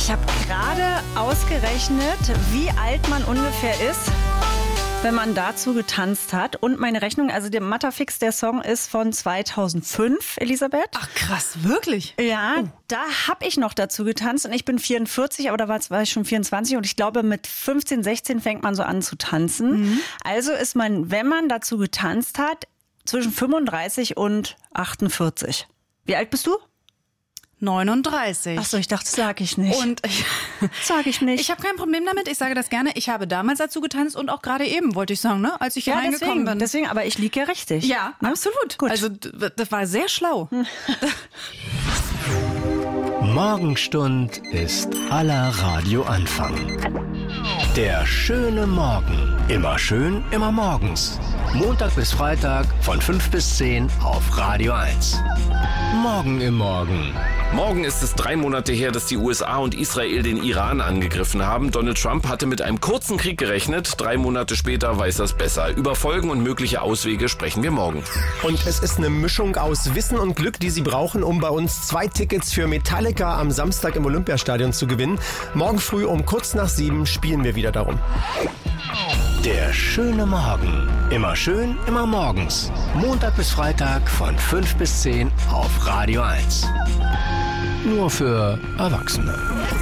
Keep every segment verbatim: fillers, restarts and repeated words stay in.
Ich habe gerade ausgerechnet, wie alt man ungefähr ist, wenn man dazu getanzt hat. Und meine Rechnung, also der Matterfix, der Song ist von zweitausendfünf, Elisabeth. Ach krass, wirklich? Ja, oh. Da habe ich noch dazu getanzt und ich bin vierundvierzig, aber da war, war ich schon vierundzwanzig und ich glaube mit fünfzehn, sechzehn fängt man so an zu tanzen. Mhm. Also ist man, wenn man dazu getanzt hat, zwischen fünfunddreißig und achtundvierzig. Wie alt bist du? neununddreißig. Ach so, ich dachte, das sag ich nicht. Und ich, sag ich nicht. Ich habe kein Problem damit, ich sage das gerne. Ich habe damals dazu getanzt und auch gerade eben, wollte ich sagen, ne, als ich hier ja, reingekommen deswegen, bin. Deswegen, aber ich liege ja richtig. Ja, ne? Absolut. Gut. Also das war sehr schlau. Morgenstund ist aller Radioanfang. Der schöne Morgen. Immer schön, immer morgens. Montag bis Freitag von fünf bis zehn auf Radio eins. Morgen im Morgen. Morgen ist es drei Monate her, dass die U S A und Israel den Iran angegriffen haben. Donald Trump hatte mit einem kurzen Krieg gerechnet. Drei Monate später weiß er es besser. Über Folgen und mögliche Auswege sprechen wir morgen. Und es ist eine Mischung aus Wissen und Glück, die Sie brauchen, um bei uns zwei Tickets für Metallica am Samstag im Olympiastadion zu gewinnen. Morgen früh um kurz nach sieben spielen wir wieder darum. Der schöne Morgen. Immer schön, immer morgens. Montag bis Freitag von fünf bis zehn auf Radio eins. Nur für Erwachsene.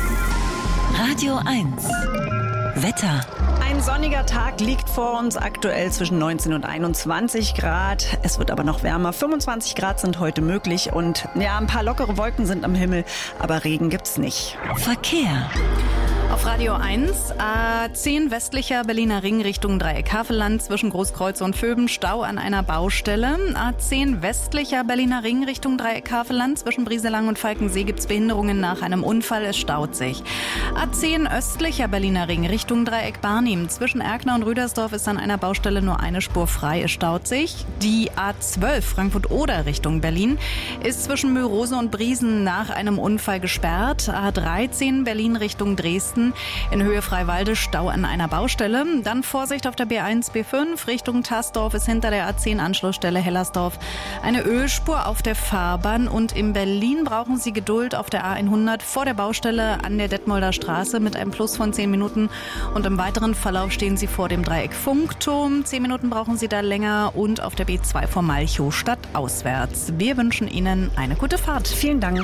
Radio eins. Wetter. Ein sonniger Tag liegt vor uns, aktuell zwischen neunzehn und einundzwanzig Grad. Es wird aber noch wärmer. fünfundzwanzig Grad sind heute möglich und ja, ein paar lockere Wolken sind am Himmel, aber Regen gibt's nicht. Verkehr. Auf Radio eins, A zehn westlicher Berliner Ring Richtung Dreieck-Havelland zwischen Großkreuz und Vöben, Stau an einer Baustelle. A zehn westlicher Berliner Ring Richtung Dreieck-Havelland zwischen Brieselang und Falkensee gibt's Behinderungen nach einem Unfall, es staut sich. A zehn östlicher Berliner Ring Richtung Dreieck-Barnim zwischen Erkner und Rüdersdorf ist an einer Baustelle nur eine Spur frei, es staut sich. Die A zwölf Frankfurt-Oder Richtung Berlin ist zwischen Mörose und Briesen nach einem Unfall gesperrt. A dreizehn Berlin Richtung Dresden in Höhe Freiwalde, Stau an einer Baustelle. Dann Vorsicht auf der B eins, B fünf Richtung Tassdorf ist hinter der A zehn Anschlussstelle Hellersdorf eine Ölspur auf der Fahrbahn. Und in Berlin brauchen Sie Geduld auf der A hundert vor der Baustelle an der Detmolder Straße mit einem Plus von zehn Minuten. Und im weiteren Verlauf stehen Sie vor dem Dreieck Funkturm. zehn Minuten brauchen Sie da länger. Und auf der B zwei vor Malchow stadtauswärts. Wir wünschen Ihnen eine gute Fahrt. Vielen Dank.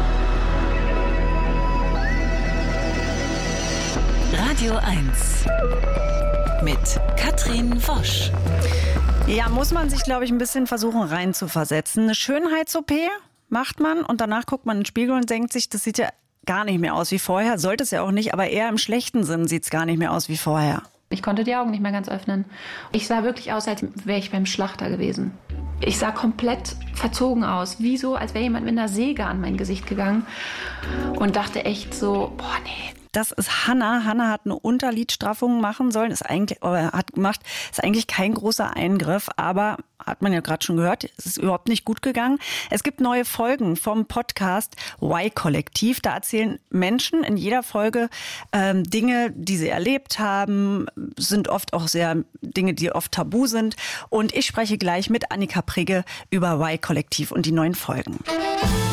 Radio eins mit Katrin Wosch. Ja, muss man sich, glaube ich, ein bisschen versuchen reinzuversetzen. Eine Schönheits-O P macht man und danach guckt man in den Spiegel und denkt sich, das sieht ja gar nicht mehr aus wie vorher. Sollte es ja auch nicht, aber eher im schlechten Sinn sieht es gar nicht mehr aus wie vorher. Ich konnte die Augen nicht mehr ganz öffnen. Ich sah wirklich aus, als wäre ich beim Schlachter gewesen. Ich sah komplett verzogen aus, wie so, als wäre jemand mit einer Säge an mein Gesicht gegangen und dachte echt so, boah, nee. Das ist Hanna. Hanna hat eine Unterlidstraffung machen sollen, ist eigentlich, oder hat gemacht, ist eigentlich kein großer Eingriff, aber hat man ja gerade schon gehört, es ist überhaupt nicht gut gegangen. Es gibt neue Folgen vom Podcast Y-Kollektiv. Da erzählen Menschen in jeder Folge ähm, Dinge, die sie erlebt haben, sind oft auch sehr Dinge, die oft tabu sind. Und ich spreche gleich mit Annika Prigge über Y-Kollektiv und die neuen Folgen.